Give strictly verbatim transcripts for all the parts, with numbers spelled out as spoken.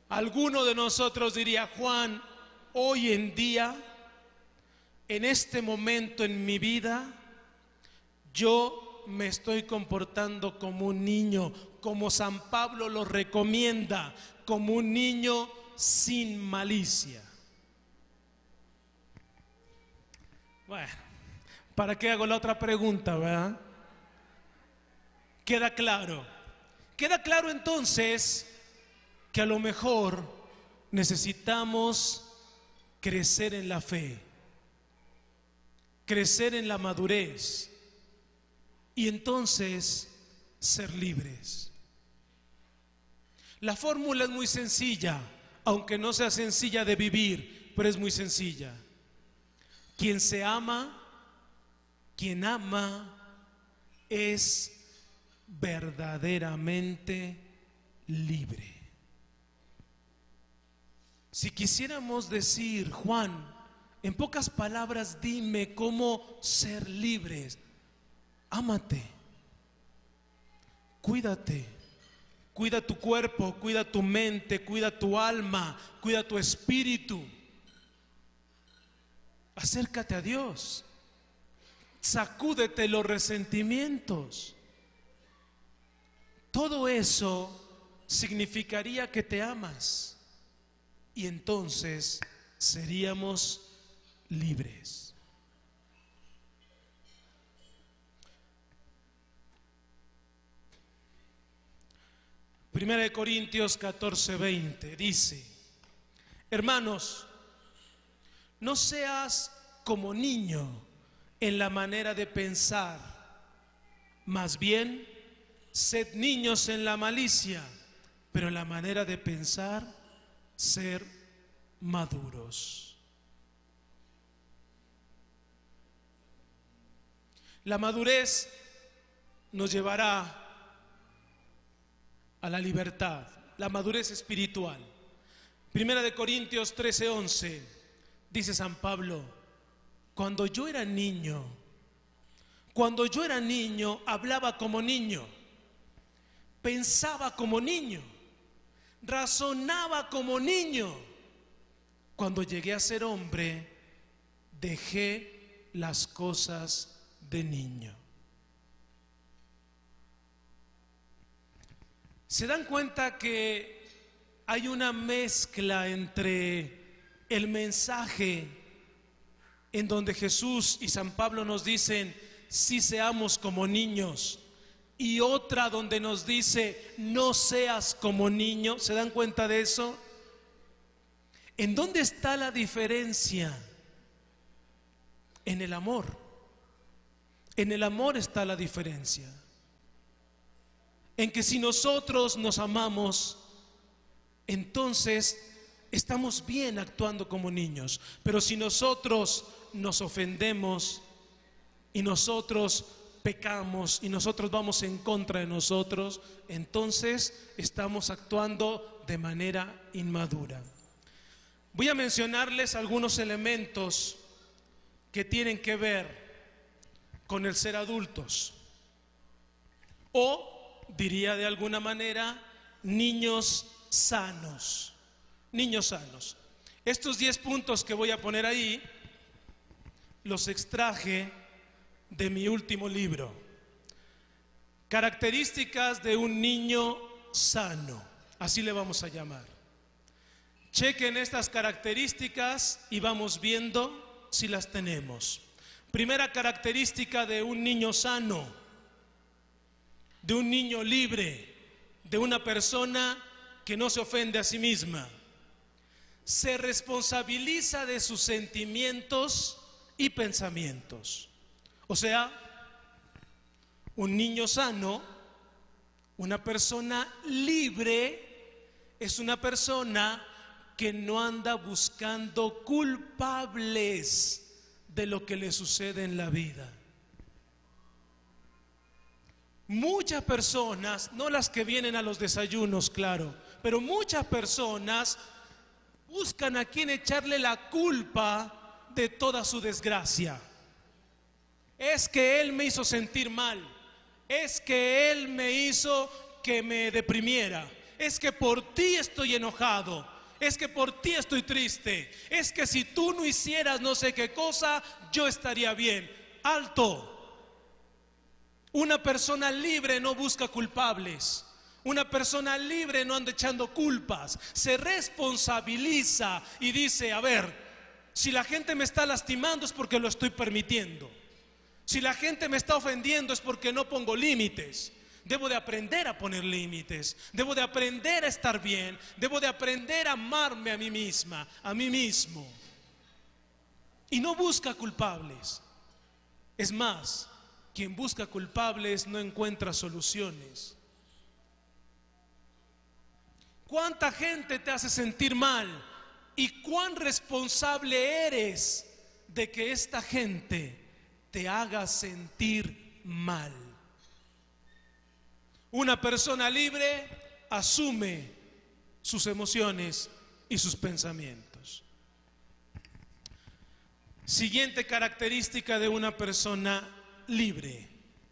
Alguno de nosotros diría: Juan, hoy en día, en este momento en mi vida, yo me estoy comportando como un niño, como San Pablo lo recomienda, como un niño sin malicia. Bueno, ¿para qué hago la otra pregunta, verdad? Queda claro. Queda claro entonces que a lo mejor necesitamos crecer en la fe, crecer en la madurez y entonces ser libres. La fórmula es muy sencilla, aunque no sea sencilla de vivir, pero es muy sencilla. Quien se ama, quien ama, es verdaderamente libre. Si quisiéramos decir: Juan, en pocas palabras dime cómo ser libres. Ámate, cuídate, cuida tu cuerpo, cuida tu mente, cuida tu alma, cuida tu espíritu. Acércate a Dios, sacúdete los resentimientos. Todo eso significaría que te amas y entonces seríamos libres. Primera de Corintios catorce, veinte dice: hermanos, no seas como niño en la manera de pensar, más bien sed niños en la malicia, pero en la manera de pensar, ser maduros. La madurez nos llevará a la libertad, la madurez espiritual. Primera de Corintios trece, once, dice San Pablo: cuando yo era niño, cuando yo era niño, hablaba como niño, pensaba como niño, razonaba como niño. Cuando llegué a ser hombre, dejé las cosas de niño. ¿Se dan cuenta que hay una mezcla entre el mensaje en donde Jesús y San Pablo nos dicen: sí seamos como niños, y otra donde nos dice: no seas como niño? ¿Se dan cuenta de eso? ¿En dónde está la diferencia? En el amor. En el amor está la diferencia. En que si nosotros nos amamos, entonces estamos bien actuando como niños. Pero si nosotros nos ofendemos y nosotros pecamos y nosotros vamos en contra de nosotros, entonces estamos actuando de manera inmadura. Voy a mencionarles algunos elementos que tienen que ver con el ser adultos, o diría de alguna manera, niños sanos. Niños sanos. Estos diez puntos que voy a poner ahí los extraje de mi último libro, Características de un niño sano, así le vamos a llamar. Chequen estas características y vamos viendo si las tenemos. Primera característica de un niño sano, de un niño libre, de una persona que no se ofende a sí misma: se responsabiliza de sus sentimientos y pensamientos. O sea, un niño sano, una persona libre, es una persona que no anda buscando culpables de lo que le sucede en la vida. Muchas personas, no las que vienen a los desayunos, claro, pero muchas personas buscan a quien echarle la culpa de toda su desgracia. Es que él me hizo sentir mal, es que él me hizo que me deprimiera, es que por ti estoy enojado, es que por ti estoy triste, es que si tú no hicieras no sé qué cosa, yo estaría bien. Alto. Una persona libre no busca culpables. Una persona libre no anda echando culpas. Se responsabiliza y dice, a ver, si la gente me está lastimando es porque lo estoy permitiendo. Si la gente me está ofendiendo es porque no pongo límites. Debo de aprender a poner límites. Debo de aprender a estar bien. Debo de aprender a amarme a mí misma, a mí mismo. Y no busca culpables. Es más, quien busca culpables no encuentra soluciones. ¿Cuánta gente te hace sentir mal? ¿Y cuán responsable eres de que esta gente te haga sentir mal? Una persona libre asume sus emociones y sus pensamientos. Siguiente característica de una persona libre: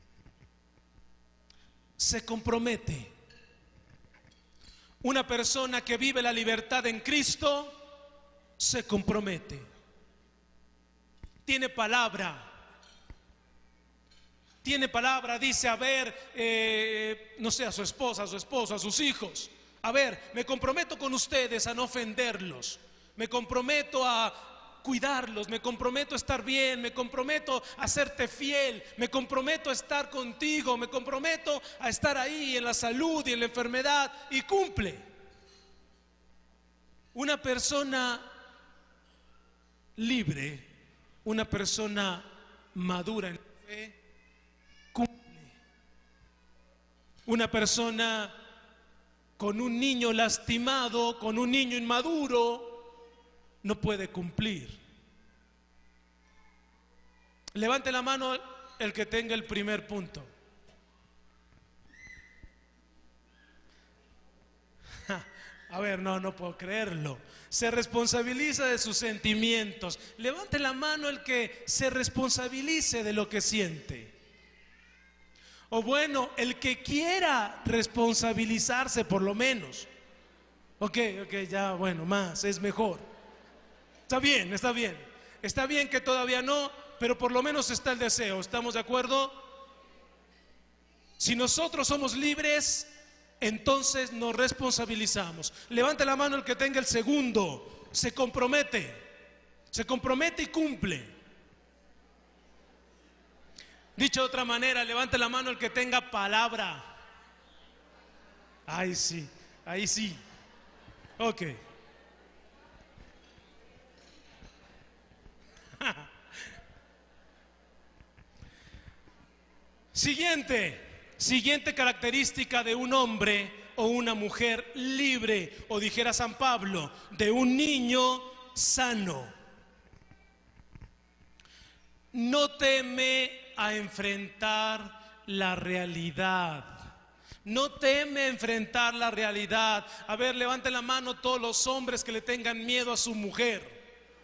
se compromete. Una persona que vive la libertad en Cristo se compromete. Tiene palabra. Tiene palabra, dice, a ver, eh, no sé, a su esposa, a su esposo, a sus hijos. A ver, me comprometo con ustedes a no ofenderlos. Me comprometo a cuidarlos, me comprometo a estar bien, me comprometo a serte fiel, me comprometo a estar contigo, me comprometo a estar ahí en la salud y en la enfermedad, y cumple. Una persona libre, una persona madura en la fe, cumple. Una persona con un niño lastimado, con un niño inmaduro, no puede cumplir. Levante la mano el que tenga el primer punto. A ver, no, no puedo creerlo. Se responsabiliza de sus sentimientos. Levante la mano el que se responsabilice de lo que siente. O bueno, el que quiera responsabilizarse por lo menos. Ok, ok, ya, bueno, más, es mejor. Está bien, está bien. Está bien que todavía no, pero por lo menos está el deseo. ¿Estamos de acuerdo? Si nosotros somos libres, entonces nos responsabilizamos. Levante la mano el que tenga el segundo. Se compromete. Se compromete y cumple. Dicho de otra manera, levante la mano el que tenga palabra. Ay, sí, ahí sí. Ok. Siguiente. Siguiente característica de un hombre o una mujer libre, o dijera San Pablo, de un niño sano. No teme a enfrentar la realidad. No teme enfrentar la realidad. A ver, levanten la mano todos los hombres que le tengan miedo a su mujer.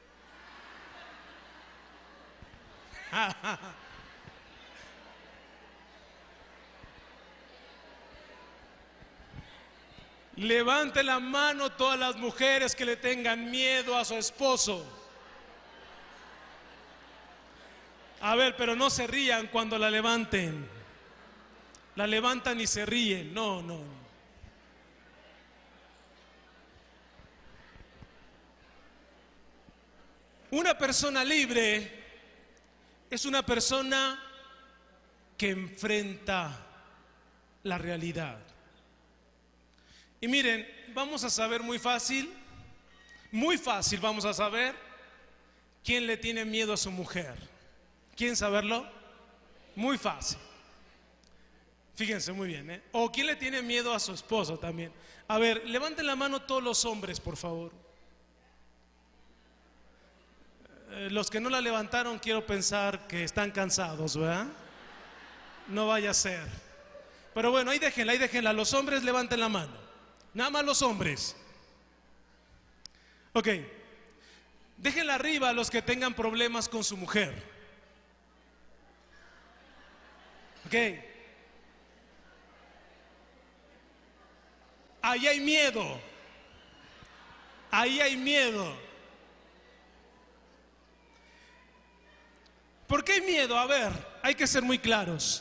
Levante la mano todas las mujeres que le tengan miedo a su esposo. A ver, pero no se rían cuando la levanten. La levantan y se ríen. No, no. Una persona libre es una persona que enfrenta la realidad. Y miren, vamos a saber muy fácil, muy fácil vamos a saber quién le tiene miedo a su mujer. ¿Quieren saberlo? Muy fácil. Fíjense muy bien, ¿eh? O quién le tiene miedo a su esposo también. A ver, levanten la mano todos los hombres, por favor. Eh, los que no la levantaron, quiero pensar que están cansados, ¿verdad? No vaya a ser. Pero bueno, ahí déjenla, ahí déjenla. Los hombres levanten la mano. Nada más los hombres. Ok. Déjenla arriba a los que tengan problemas con su mujer. Ok. Ahí hay miedo. Ahí hay miedo. ¿Por qué hay miedo? A ver, hay que ser muy claros.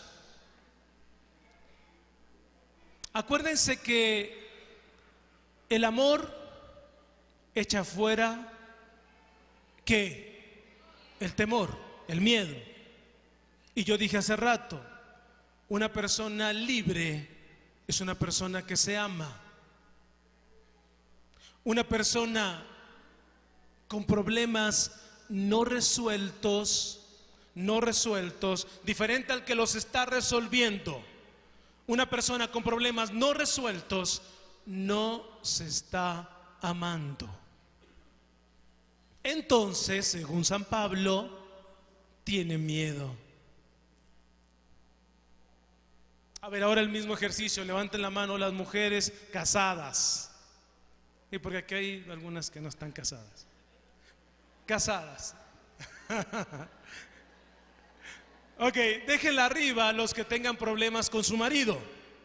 Acuérdense que el amor echa fuera, ¿qué? El temor, el miedo. Y yo dije hace rato, una persona libre es una persona que se ama. Una persona con problemas no resueltos, no resueltos, diferente al que los está resolviendo. Una persona con problemas no resueltos no se está amando. Entonces, según San Pablo, tiene miedo. A ver, ahora el mismo ejercicio. Levanten la mano las mujeres casadas. Y porque aquí hay algunas que no están casadas. Casadas. Ok, déjenla arriba los que tengan problemas con su marido.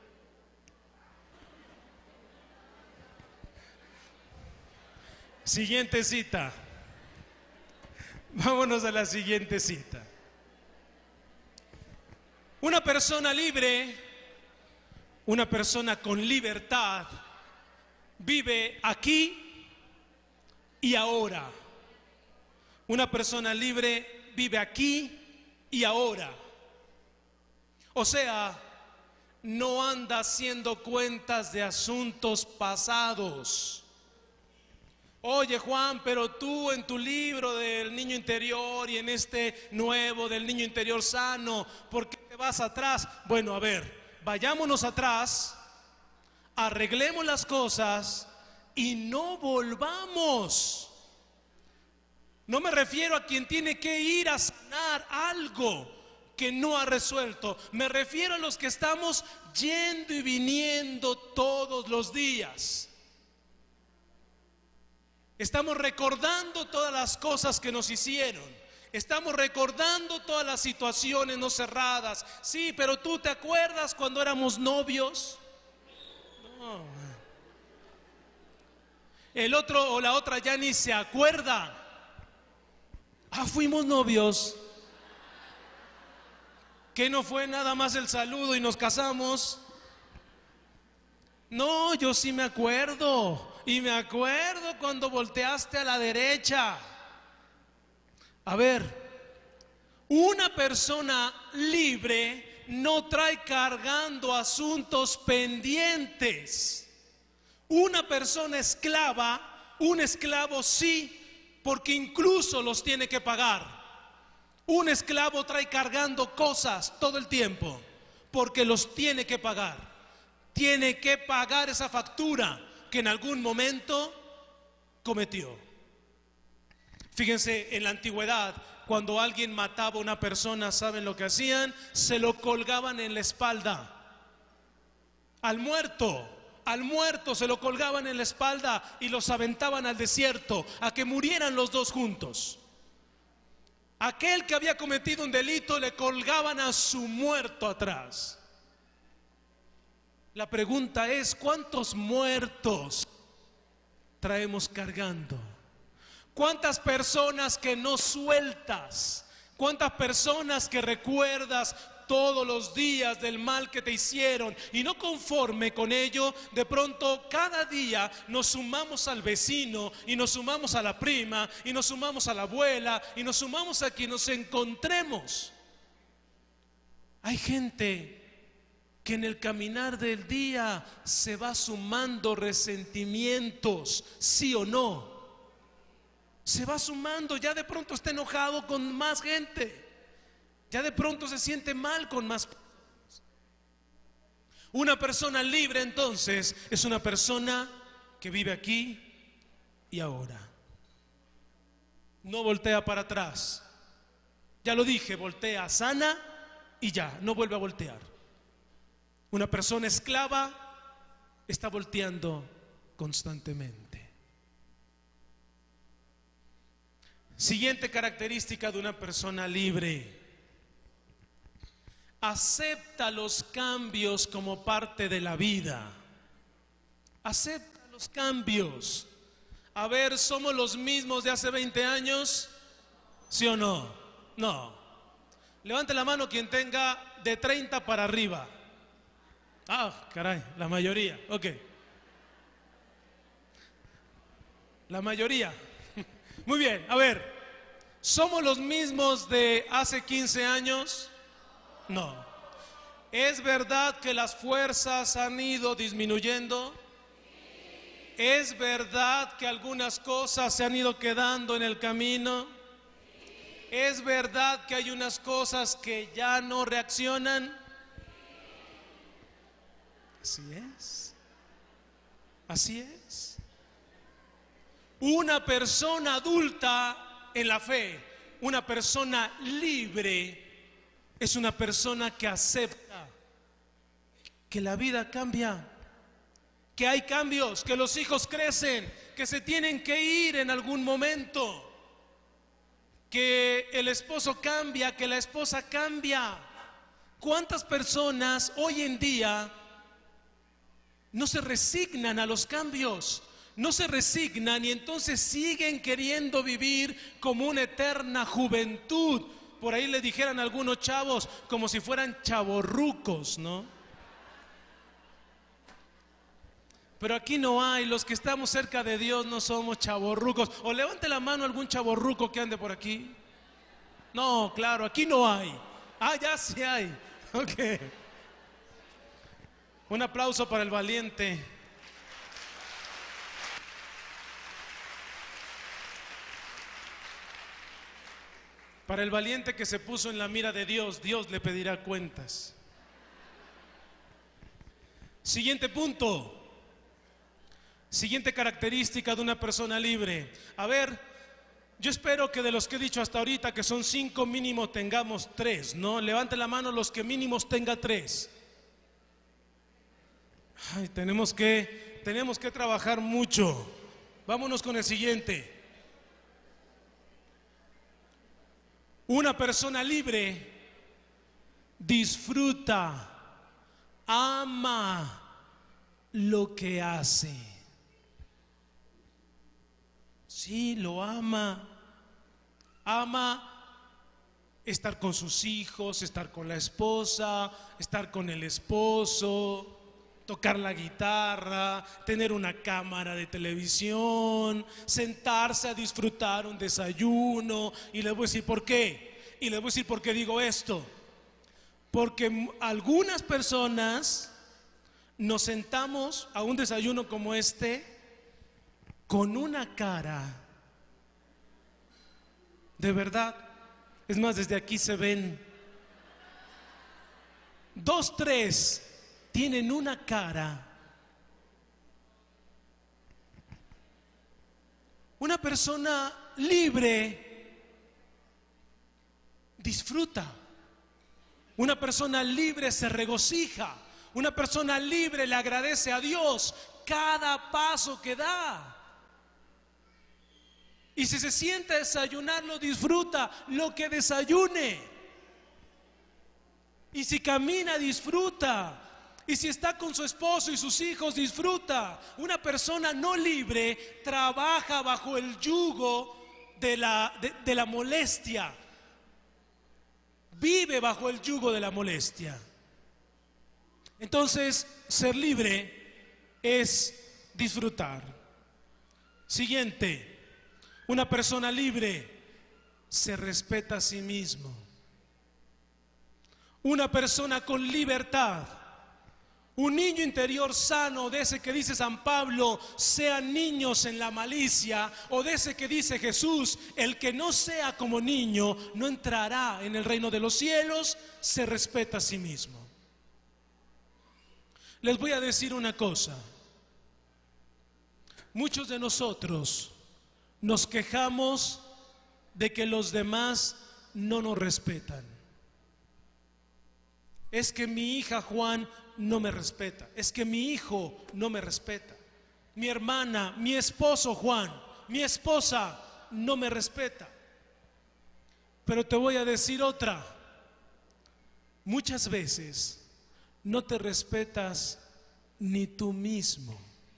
Siguiente cita. Vámonos a la siguiente cita. Una persona libre, una persona con libertad, vive aquí y ahora. Una persona libre vive aquí y ahora. O sea, no anda haciendo cuentas de asuntos pasados. Oye, Juan, pero tú en tu libro del niño interior y en este nuevo del niño interior sano, ¿por qué te vas atrás? Bueno, a ver, vayámonos atrás, arreglemos las cosas y no volvamos. No me refiero a quien tiene que ir a sanar algo que no ha resuelto. Me refiero a los que estamos yendo y viniendo todos los días. Estamos recordando todas las cosas que nos hicieron. Estamos recordando todas las situaciones no cerradas. Sí, pero ¿tú te acuerdas cuando éramos novios? No. El otro o la otra ya ni se acuerda. Ah, fuimos novios. ¿Que no fue nada más el saludo y nos casamos? No, yo sí me acuerdo. Y me acuerdo cuando volteaste a la derecha. A ver, una persona libre no trae cargando asuntos pendientes. Una persona esclava, un esclavo sí, porque incluso los tiene que pagar. Un esclavo trae cargando cosas todo el tiempo, porque los tiene que pagar. Tiene que pagar esa factura que en algún momento cometió. Fíjense, en la antigüedad, cuando alguien mataba a una persona, ¿saben lo que hacían? Se lo colgaban en la espalda. Al muerto, al muerto se lo colgaban en la espalda y los aventaban al desierto a que murieran los dos juntos. Aquel que había cometido un delito le colgaban a su muerto atrás. La pregunta es, ¿cuántos muertos traemos cargando? ¿Cuántas personas que no sueltas? ¿Cuántas personas que recuerdas todos los días del mal que te hicieron? Y no conforme con ello, de pronto cada día nos sumamos al vecino y nos sumamos a la prima y nos sumamos a la abuela y nos sumamos a quien nos encontremos. Hay gente que en el caminar del día se va sumando resentimientos, sí o no. Se va sumando, ya de pronto está enojado con más gente, ya de pronto se siente mal con más personas. Una persona libre entonces es una persona que vive aquí y ahora. No voltea para atrás. Ya lo dije, voltea, sana y ya, no vuelve a voltear. Una persona esclava está volteando constantemente. Siguiente característica de una persona libre: acepta los cambios como parte de la vida. Acepta los cambios. A ver, ¿somos los mismos de hace veinte años? ¿Sí o no? No. Levante la mano quien tenga de treinta para arriba. Ah, caray, la mayoría. Ok. La mayoría. Muy bien, a ver. ¿Somos los mismos de hace quince años? No. ¿Es verdad que las fuerzas han ido disminuyendo? ¿Es verdad que algunas cosas se han ido quedando en el camino? ¿Es verdad que hay unas cosas que ya no reaccionan? Así es. Así es. Una persona adulta en la fe, una persona libre, es una persona que acepta que la vida cambia, que hay cambios, que los hijos crecen, que se tienen que ir en algún momento, que el esposo cambia, que la esposa cambia. ¿Cuántas personas hoy en día no se resignan a los cambios? No se resignan y entonces siguen queriendo vivir como una eterna juventud. Por ahí le dijeran a algunos chavos como si fueran chavorrucos, ¿no? Pero aquí no hay, los que estamos cerca de Dios no somos chavorrucos. O levante la mano algún chavorruco que ande por aquí. No, claro, aquí no hay. Ah, ya sí hay. Ok. Un aplauso para el valiente. Para el valiente que se puso en la mira de Dios, Dios le pedirá cuentas. Siguiente punto. Siguiente característica de una persona libre. A ver, yo espero que de los que he dicho hasta ahorita, que son cinco, mínimo tengamos tres, ¿no? Levante la mano los que mínimos tenga tres. Ay, tenemos que, tenemos que trabajar mucho. Vámonos con el siguiente. Una persona libre disfruta, ama lo que hace. Sí, lo ama. Ama estar con sus hijos, estar con la esposa, estar con el esposo, tocar la guitarra, tener una cámara de televisión, sentarse a disfrutar un desayuno. Y les voy a decir por qué. Y les voy a decir por qué digo esto. Porque algunas personas nos sentamos a un desayuno como este con una cara, de verdad, es más, desde aquí se ven, dos, tres, tienen una cara. Una persona libre disfruta. Una persona libre se regocija. Una persona libre le agradece a Dios cada paso que da. Y si se sienta a desayunar, lo disfruta, lo que desayune. Y si camina, disfruta. Y si está con su esposo y sus hijos, disfruta. Una persona no libre trabaja bajo el yugo de la, de, de la molestia. Vive bajo el yugo de la molestia. Entonces, ser libre es disfrutar. Siguiente. Una persona libre se respeta a sí mismo. Una persona con libertad, un niño interior sano, de ese que dice San Pablo, sean niños en la malicia, o de ese que dice Jesús, el que no sea como niño no entrará en el reino de los cielos, se respeta a sí mismo. Les voy a decir una cosa. Muchos de nosotros nos quejamos de que los demás no nos respetan. Es que mi hija Juan no me respeta. Es que mi hijo no me respeta. Mi hermana, mi esposo Juan, mi esposa no me respeta. Pero te voy a decir otra. Muchas veces no te respetas ni tú mismo.